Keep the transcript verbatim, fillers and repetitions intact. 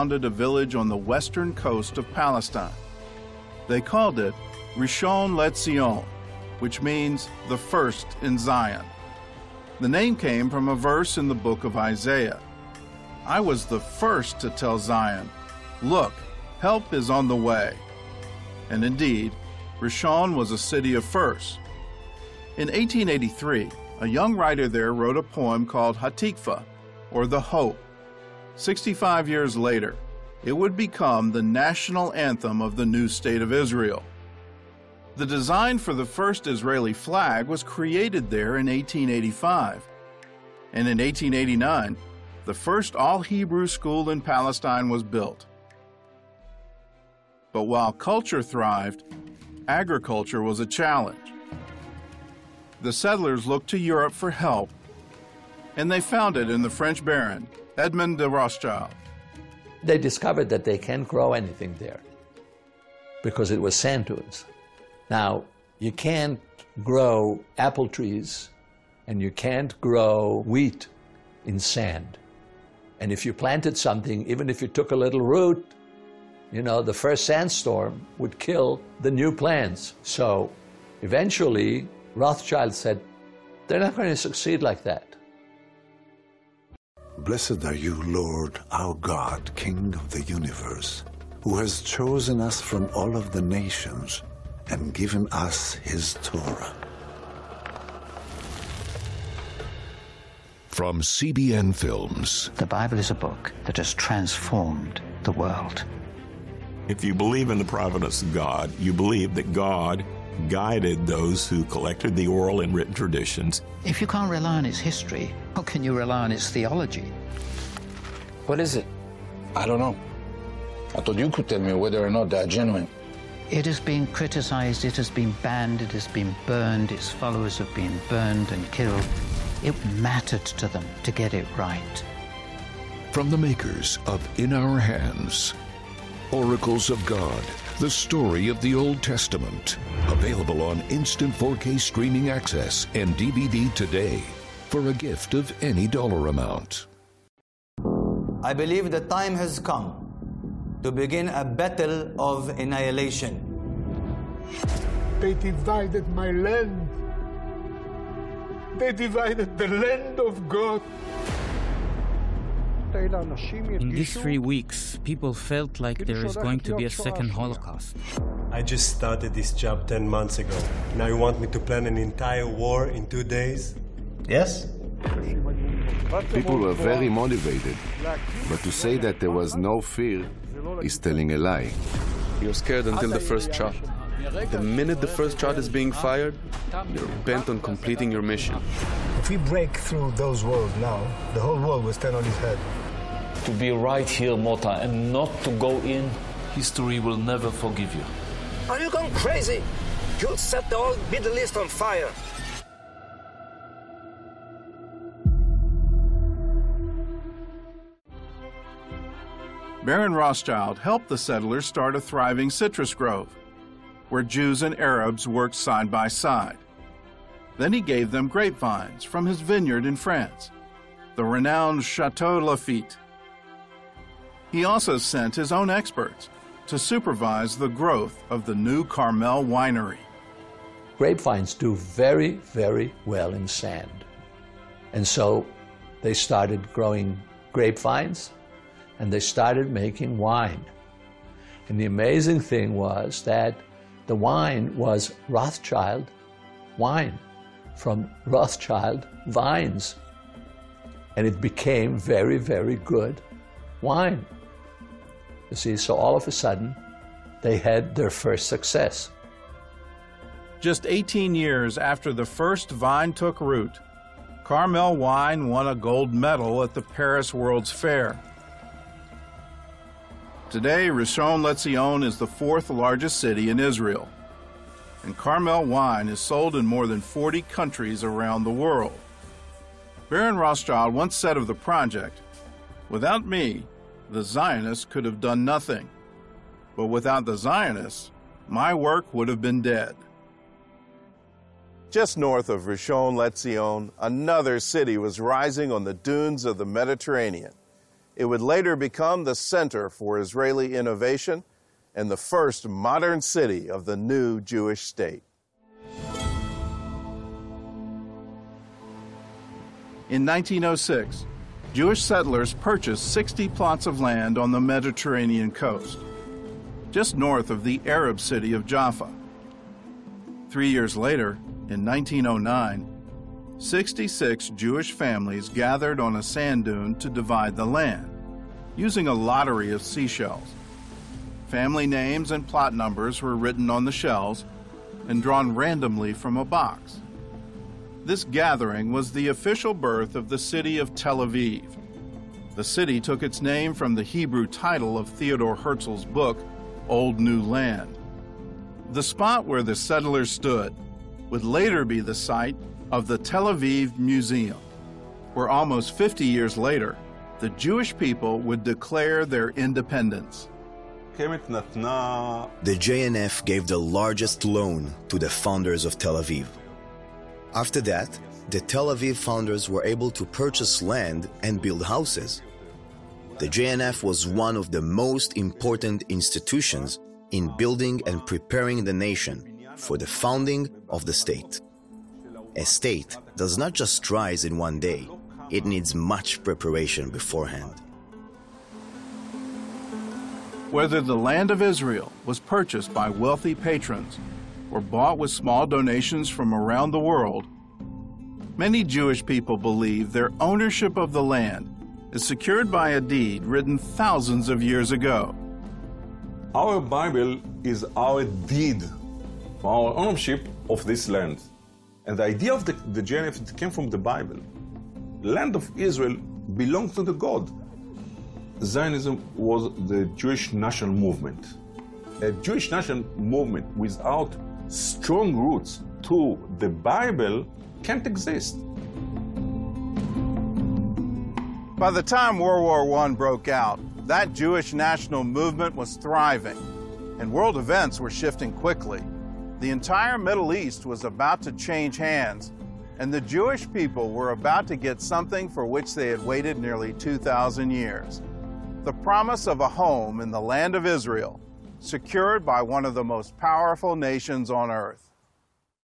founded a village on the western coast of Palestine. They called it Rishon LeZion, which means the first in Zion. The name came from a verse in the book of Isaiah. I was the first to tell Zion, look, help is on the way. And indeed, Rishon was a city of firsts. In eighteen eighty-three, a young writer there wrote a poem called Hatikva, or The Hope. sixty-five years later, it would become the national anthem of the new state of Israel. The design for the first Israeli flag was created there in eighteen eighty-five. And in eighteen eighty-nine, the first all-Hebrew school in Palestine was built. But while culture thrived, agriculture was a challenge. The settlers looked to Europe for help, and they found it in the French baron, Edmond de Rothschild. They discovered that they can't grow anything there because it was sand dunes. Now, you can't grow apple trees and you can't grow wheat in sand. And if you planted something, even if you took a little root, you know, the first sandstorm would kill the new plants. So eventually, Rothschild said, they're not going to succeed like that. Blessed are you, Lord, our God, King of the universe, who has chosen us from all of the nations and given us his Torah. From C B N Films. The Bible is a book that has transformed the world. If you believe in the providence of God, you believe that God guided those who collected the oral and written traditions. If you can't rely on its history, how can you rely on its theology? What is it? I don't know. I thought you could tell me whether or not they're genuine. It has been criticized, it has been banned, it has been burned, its followers have been burned and killed. It mattered to them to get it right. From the makers of In Our Hands, Oracles of God, the story of the Old Testament. Available on instant four K streaming access and D V D today for a gift of any dollar amount. I believe the time has come to begin a battle of annihilation. They divided my land. They divided the land of God. In these three weeks, people felt like there is going to be a second Holocaust. I just started this job ten months ago. Now you want me to plan an entire war in two days? Yes? People were very motivated, but to say that there was no fear is telling a lie. You're scared until the first shot. The minute the first shot is being fired, you're bent on completing your mission. If we break through those walls now, the whole world will stand on its head. To be right here, Mota, and not to go in, history will never forgive you. Are you going crazy? You'll set the whole Middle East on fire. Baron Rothschild helped the settlers start a thriving citrus grove, where Jews and Arabs worked side by side. Then he gave them grapevines from his vineyard in France, the renowned Chateau Lafite. He also sent his own experts to supervise the growth of the new Carmel winery. Grapevines do very, very well in sand. And so they started growing grapevines, and they started making wine. And the amazing thing was that the wine was Rothschild wine from Rothschild vines. And it became very, very good wine. You see, so all of a sudden, they had their first success. Just eighteen years after the first vine took root, Carmel wine won a gold medal at the Paris World's Fair. Today, Rishon LeZion is the fourth largest city in Israel, and Carmel wine is sold in more than forty countries around the world. Baron Rothschild once said of the project, "Without me, the Zionists could have done nothing. But without the Zionists, my work would have been dead." Just north of Rishon LeZion, another city was rising on the dunes of the Mediterranean. It would later become the center for Israeli innovation and the first modern city of the new Jewish state. In nineteen oh six, Jewish settlers purchased sixty plots of land on the Mediterranean coast, just north of the Arab city of Jaffa. Three years later, in nineteen oh nine, sixty-six Jewish families gathered on a sand dune to divide the land, using a lottery of seashells. Family names and plot numbers were written on the shells and drawn randomly from a box. This gathering was the official birth of the city of Tel Aviv. The city took its name from the Hebrew title of Theodore Herzl's book, Old New Land. The spot where the settlers stood would later be the site of the Tel Aviv Museum, where almost fifty years later, the Jewish people would declare their independence. The J N F gave the largest loan to the founders of Tel Aviv. After that, the Tel Aviv founders were able to purchase land and build houses. The J N F was one of the most important institutions in building and preparing the nation for the founding of the state. A state does not just rise in one day. It needs much preparation beforehand. Whether the land of Israel was purchased by wealthy patrons or bought with small donations from around the world, many Jewish people believe their ownership of the land is secured by a deed written thousands of years ago. Our Bible is our deed for our ownership of this land. And the idea of the, the J N F came from the Bible. The land of Israel belongs to the God. Zionism was the Jewish national movement. A Jewish national movement without strong roots to the Bible can't exist. By the time World War One broke out, that Jewish national movement was thriving, and world events were shifting quickly. The entire Middle East was about to change hands, and the Jewish people were about to get something for which they had waited nearly two thousand years. The promise of a home in the land of Israel, secured by one of the most powerful nations on earth.